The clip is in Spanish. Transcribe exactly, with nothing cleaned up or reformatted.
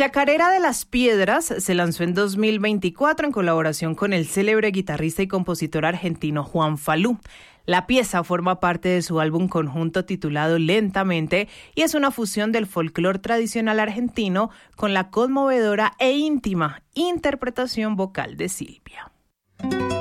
Chacarera de las Piedras se lanzó en dos mil veinticuatro en colaboración con el célebre guitarrista y compositor argentino Juan Falú. La pieza forma parte de su álbum conjunto titulado Lentamente y es una fusión del folclore tradicional argentino con la conmovedora e íntima interpretación vocal de Silvia.